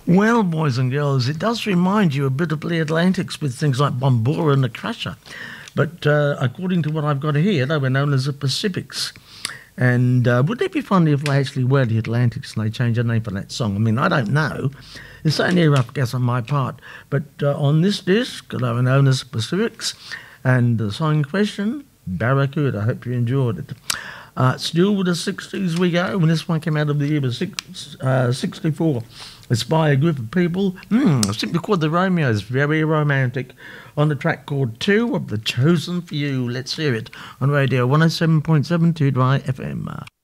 Well, boys and girls, it does remind you a bit of the Atlantics with things like Bombora and the Crusher. But according to what I've got here, they were known as the Pacifics. And wouldn't it be funny if they actually were the Atlantics and they changed the name for that song? I mean, I don't know. It's only a rough guess on my part. But on this disc, they were known as the Pacifics. And the song in question, Barracuda. I hope you enjoyed it. Still with the 60s we go, when this one came out of the year was 64. It's by a group of people, simply called the Romeos, very romantic, on the track called Two of the Chosen Few. Let's hear it on Radio 107.7 2 Dry FM.